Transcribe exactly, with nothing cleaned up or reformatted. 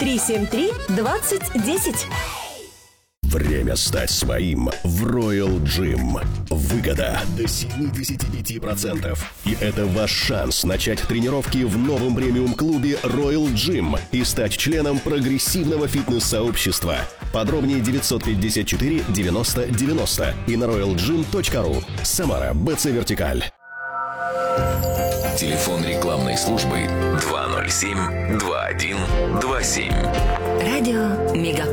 три семь три двадцать десять. Время стать своим в Royal Gym. Выгода до семьдесят пять процентов. И это ваш шанс начать тренировки в новом премиум-клубе Royal Gym и стать членом прогрессивного фитнес-сообщества. Подробнее девятьсот пятьдесят четыре девяносто девяносто и на роял джим точка ру. Самара, БЦ Вертикаль. Телефон рекламной службы два ноль семь два один два семь. Радио Мегаполис.